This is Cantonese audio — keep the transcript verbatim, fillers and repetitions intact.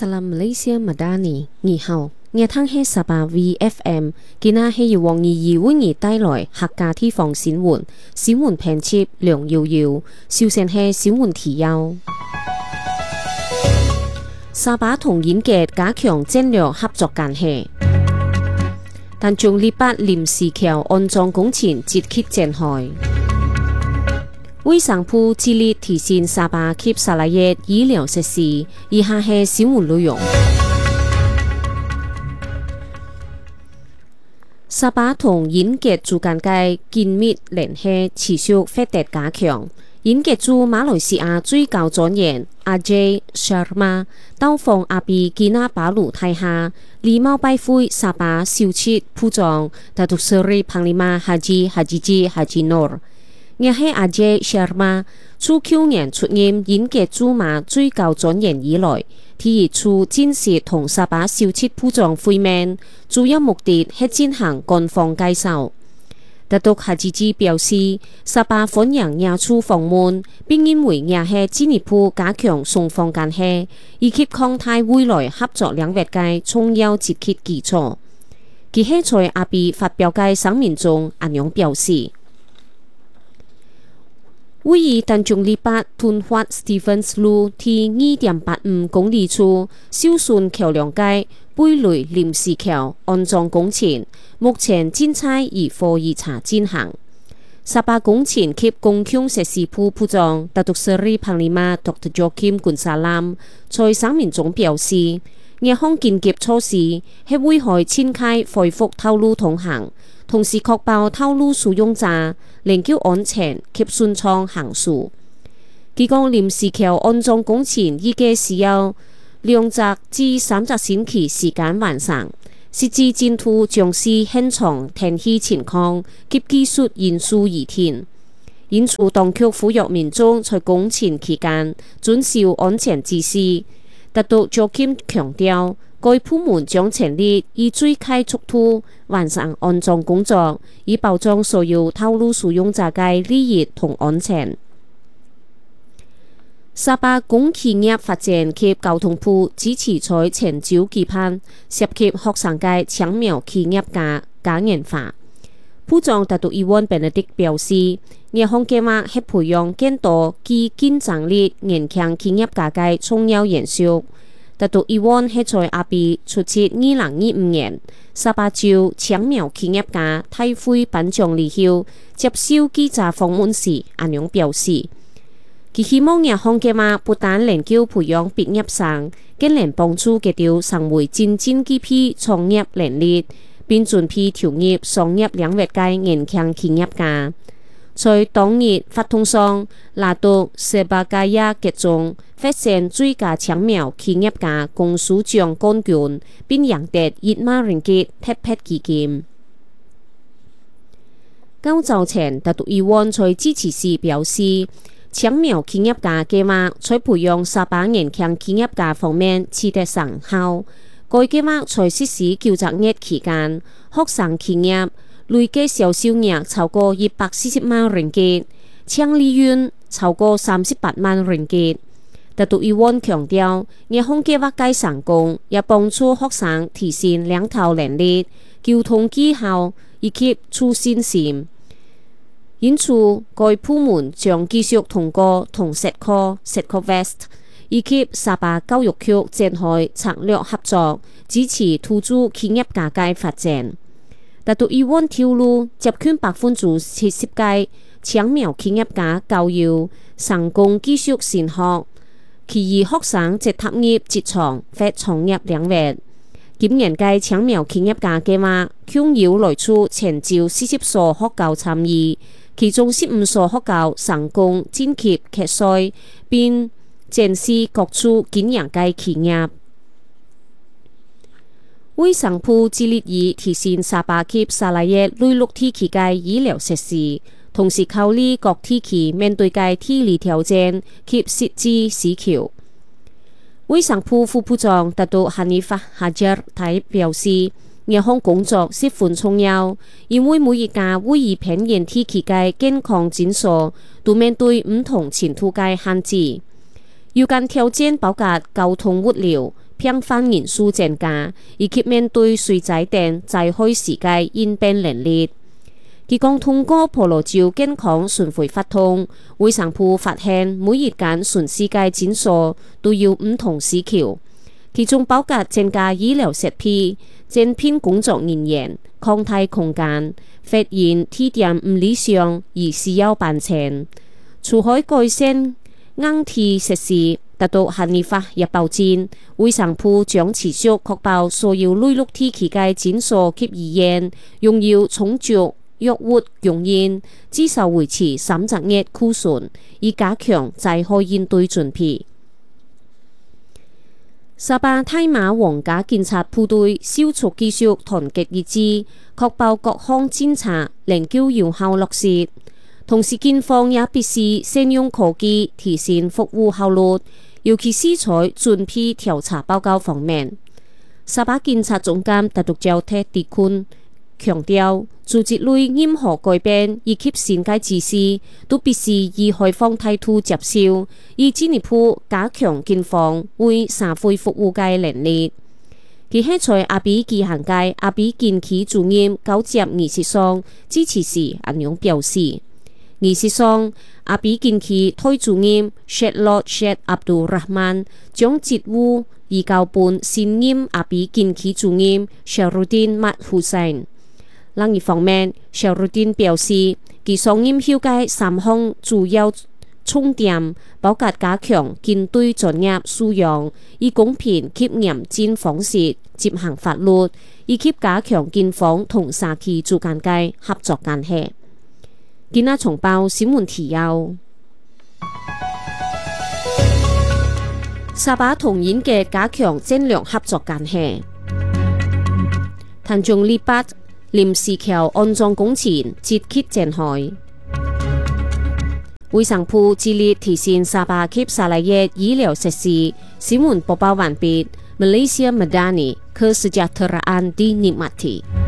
Salam Malaysia Madani， 你好，我聽係十八 V F M， 今日係由黃怡怡為你帶來客家地方新聞，新聞編輯梁瑤瑤，首先係新聞提要。沙巴同演嘅加強戰略合作關係，但中立八臨時橋安裝工程節期展開。衛生部致力提升沙巴及沙拉越醫療設施，以下係新聞內容。沙巴同印吉之間嘅緊密聯繫持續發展加強。印吉駐馬來西亞最高專員阿 J Sharma 到訪阿比基納巴魯泰下，禮貌拜會沙巴首席部長達督斯里彭利馬哈吉哈吉吉哈吉諾爾。我係阿 J Sharma， 自去年出任印吉駐馬最高專員以來，第一次正式同沙巴首席部長會面，主要目的係進行官方介紹。達督哈吉吉表示，沙巴歡迎亞處訪問，並認為亞係進一步加強雙方關係，以及擴大未來合作領域嘅重要積極基礎。佢喺在阿比發表嘅聲明中咁樣表示。位於丹中立八敦發 Stephens 路 T 二點八五公里處小順橋梁街貝雷臨時橋安裝工程，目前正在以貨檢查進行。沙巴工程及公共設施部部長達督斯里彭利馬 Doctor Joaquim Gunsalam 在聲明中表示，日方緊急措施係危害遷開恢復道路通行，同時確保道路使用者能夠安全及順暢行駛。佢講臨時橋安裝工程預計需要兩隻至三隻星期時間完成，實際進度將是現場天氣情況及技術因素而定。因此當局呼籲民眾在工程期間遵守安全指示。達督卓金強調，該部門將全力以最快速度完成安裝工作，以保障所有道路使用者嘅利益同安全。沙巴公企業發展及交通部支持在泉州舉辦涉及學生嘅青苗企業家嘉年華。部長達督伊萬本迪表示，日方計劃係培養更多具競爭力年輕企業家嘅重要元素。達督伊萬係在阿比出席二零二五年沙巴州青苗企業家大會頒獎禮後接受記者訪問時，咁樣表示，佢希望日方計劃不但能夠培養畢業生，更能幫助佢哋成為真正具備創業能力並準備投入商業領域嘅年輕企業家。在當日法庭上，拿督塞巴加亞集中發現最佳青苗企業家公司獎冠軍，並贏得一萬ringgit嘅特別基金。較早前，達督伊萬在致辭時表示，青苗企業家計劃在培養沙巴年輕企業家方面取得成效。該計劃在實施九十日期間，學生企業累計銷售額超過一百四十萬ringgit，淨利潤超過三十八萬ringgit。達督伊萬強調，日方計劃嘅成功也幫助學生提升領導能力、溝通技巧以及創新性。因此，該部門將繼續通過同 Setco、Setco West 以及沙巴教育局展開策略合作，支持土著企業家嘅發展。達督伊萬透露，接近百分之七十嘅青苗企業家教育成功繼續升學，其餘學生則踏入職場或創業領域。今年嘅青苗企業家計劃共有來自泉州四十所學校參與，其中十五所學校成功晉級決賽，並展示各處經營嘅企業。衛生部致力於提升沙巴及沙拉越內陸地區嘅醫療設施，同時考慮各地區面對嘅地理條件及實際需求。衛生部副部長達督哈尼法哈吉爾表示，日方工作十分重要，因為每一家位於偏遠地區嘅健康診所都面對唔同程度嘅限制。有關條件包括交通物流、 病患人數增加，以及面對水災等災害時嘅應變能力。佢講通過婆羅洲健康巡迴活動，衛生部發現每一間巡視嘅診所都有唔同需求，其中包括增加醫療設備、增聘工作人員、擴大空間。發現地點唔理想而需要搬遷，除開改善硬體設施，達到合理化嘅保證。衛生部將持續確保所有內陸地區嘅診所及醫院擁有充足藥物供應，至少維持三十日庫存，以加強災害應對準備。沙巴大馬皇家警察部隊消除技術團結一致，確保各項偵查能夠有效落實。同時，警方也必須善用科技提升服務效率，尤其是在準備調查報告方面。沙巴警察總監達督焦特迪坤強調，組織內任何改變以及新嘅指示，都必須以開放態度接受，以進一步加強警方為社會服務嘅能力。佢喺在阿比舉行嘅阿比建區主任交接儀式上支持時，咁樣表示：儀式上，阿比建區推主任 Sheikh Lord Sheikh Abdul Rahman 將職務移交半新任阿比建區主任 Shahruddin Mat Hussain。另一方面，小魯丁表示，佢上任後嘅三項主要重點包括加強警隊專業素養，以公平及嚴謹方式執行法律，以及加強警方同社區之間嘅合作關係。今日重報新聞提要：沙巴同印嘅加強戰略合作關係。譚中立八臨時橋安裝工程即刻展開。衛生部致力提升沙巴及沙拉越醫療設施。新聞播報完畢。Malaysia Madani Kesejahteraan Dinikmati。